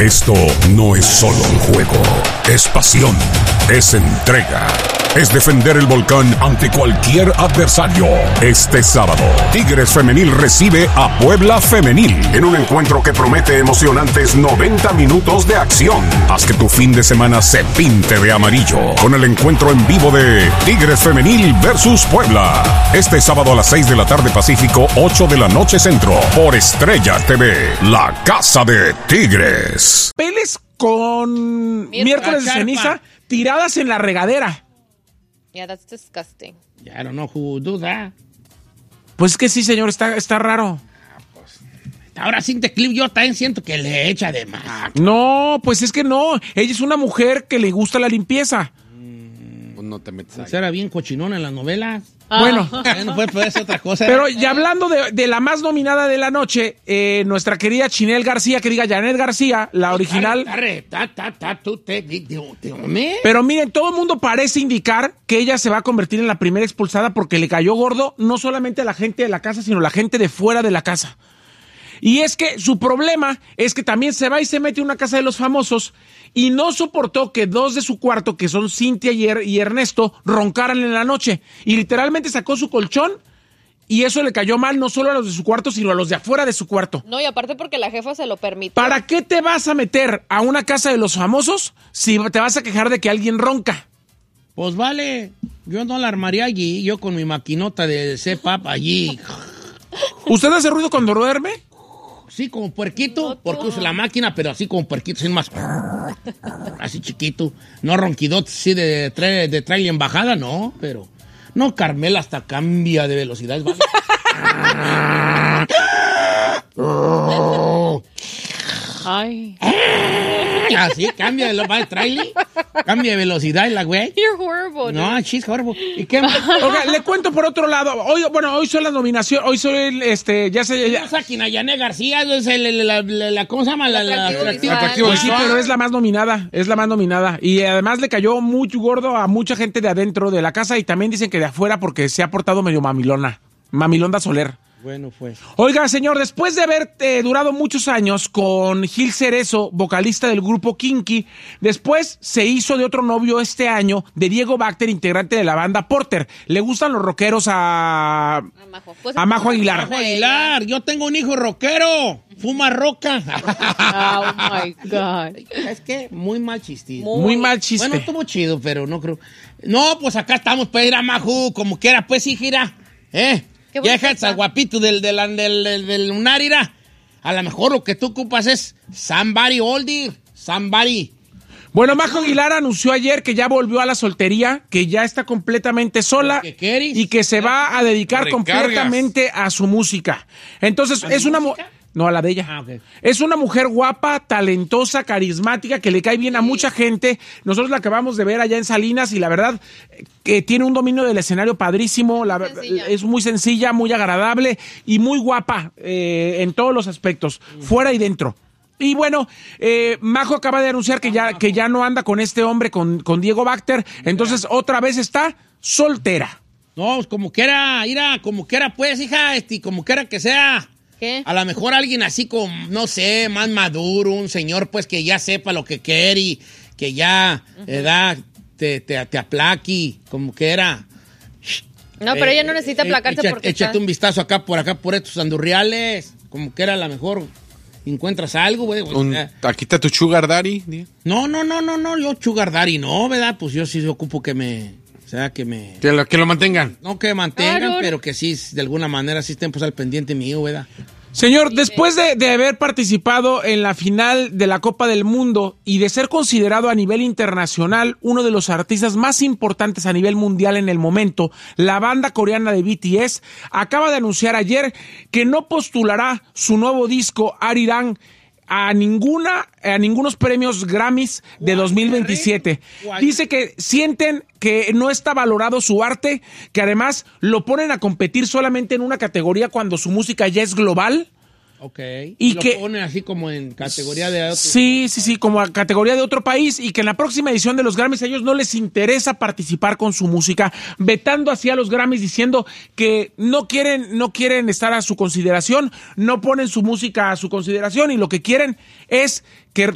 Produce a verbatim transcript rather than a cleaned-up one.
Esto no es solo un juego, es pasión, es entrega, es defender el volcán ante cualquier adversario. Este sábado, Tigres Femenil recibe a Puebla Femenil en un encuentro que promete emocionantes noventa minutos de acción. Haz que tu fin de semana se pinte de amarillo con el encuentro en vivo de Tigres Femenil versus Puebla. Este sábado a las seis de la tarde Pacífico, ocho de la noche Centro, por Estrella T V, la casa de Tigres. Peles con Mier- miércoles de Carpa. ceniza tiradas en la regadera. Yeah, that's disgusting. I don't know who would do that. Pues es que sí, señor, está, está raro. Ahora sin Clip yo también siento que le echa de más. No, pues es que no. Ella es una mujer que le gusta la limpieza. Pues no te metes ahí. Pues era bien cochinona en las novelas. Bueno, Bueno, pues, pues es otra cosa. pero ya hablando de, de la más nominada de la noche, eh, nuestra querida Chinel García, que diga Janet García, la original. Arre, ta, ta, ta, tú te- te- te- te- Pero miren, todo el mundo parece indicar que ella se va a convertir en la primera expulsada porque le cayó gordo no solamente a la gente de la casa, sino a la gente de fuera de la casa. Y es que su problema es que también se va y se mete a una casa de los famosos y no soportó que dos de su cuarto, que son Cintia y, Er- y Ernesto, roncaran en la noche. Y literalmente sacó su colchón y eso le cayó mal no solo a los de su cuarto, sino a los de afuera de su cuarto. No, y aparte porque la jefa se lo permite. ¿Para qué te vas a meter a una casa de los famosos si te vas a quejar de que alguien ronca? Pues vale, yo no la armaría allí, yo con mi maquinota de C-Pap allí. ¿Usted hace ruido cuando duerme? Sí, como puerquito, No, tú. porque uso la máquina, pero así como puerquito, sin más. Así chiquito. No ronquidote, sí, de, tra de trailer en bajada, no, pero. No, Carmela hasta cambia de velocidad. ¿Vale? Ay. Así cambia de lo va el trailer. Cambia de velocidad la güey. You're horrible. No, she's horrible. ¿Y qué más? Oiga, le cuento por otro lado. Hoy, bueno, hoy son las nominaciones. Hoy soy el, este, ya sé. Ya, No saquen a Yané García, es el, el- la, la- la- ¿cómo se llama? La, la, Atractivo atractiva. visual. Atractivo pues sí, visual. pero es la más nominada. Es la más nominada. Y además le cayó muy gordo a mucha gente de adentro de la casa y también dicen que de afuera porque se ha portado medio mamilona. Mamilonda Soler. Bueno, pues. Oiga, señor, después de haber eh, durado muchos años con Gil Cerezo, vocalista del grupo Kinky, después se hizo de otro novio este año, de Diego Bacter, integrante de la banda Porter. Le gustan los rockeros a, A Majo. Pues, a Majo Aguilar. Majo Aguilar, yo tengo un hijo rockero. Fuma roca. Oh my God. Es que muy mal chiste. Muy- Muy mal chiste. Bueno, estuvo chido, pero no creo. No, pues acá estamos para ir a Majú, como quiera, pues sí, gira. ¿Eh? Qué Ya bonito deja está. esa guapito del, del, del, del, del lunar, ira. A lo mejor lo que tú ocupas es somebody older, somebody. Bueno, Majo Aguilar anunció ayer que ya volvió a la soltería, que ya está completamente sola ¿Qué quieres? y que se va a dedicar Recargas. completamente a su música. Entonces, es una mujer... No, a la de ella. Ah, ok. Es una mujer guapa, talentosa, carismática, que le cae bien a mucha gente. Nosotros la acabamos de ver allá en Salinas y la verdad eh, que tiene un dominio del escenario padrísimo. La, ver- Sencilla. es muy sencilla, muy agradable y muy guapa eh, en todos los aspectos, fuera y dentro. Y bueno, eh, Majo acaba de anunciar que ya, que ya no anda con este hombre, con, con Diego Bacter. Entonces, otra vez está soltera. No, pues como quiera, ira, como quiera, pues, hija, este, como quiera que sea. ¿Qué? A lo mejor alguien así como, no sé, más maduro, un señor pues que ya sepa lo que quiere y que ya eh, da, te, te, te aplaque, como que era. No, pero ella no necesita aplacarse porque Échate está... un vistazo acá por acá por estos andurriales, como que era a lo mejor encuentras algo, güey. o Un- sea, aquí está tu sugar daddy. di. no, no, no, no, no, yo sugar daddy no, ¿verdad? Pues yo sí ocupo que me, o sea, que me... Que lo, que lo mantengan. No que mantengan, Claro. pero que sí, de alguna manera sí estén pues al pendiente mío, ¿verdad? Señor, después de, de haber participado en la final de la Copa del Mundo y de ser considerado a nivel internacional uno de los artistas más importantes a nivel mundial en el momento, la banda coreana de B T S acaba de anunciar ayer que no postulará su nuevo disco Arirang a ninguna a ningunos premios Grammys de dos mil veintisiete. Dice que sienten que no está valorado su arte, que además lo ponen a competir solamente en una categoría cuando su música ya es global. Ok. Y Y lo que- ponen así como en categoría de otro. Sí, sí, sí, como a categoría de otro país y que en la próxima edición de los Grammys a ellos no les interesa participar con su música, vetando así a los Grammys diciendo que no quieren, no quieren estar a su consideración, no ponen su música a su consideración y lo que quieren es que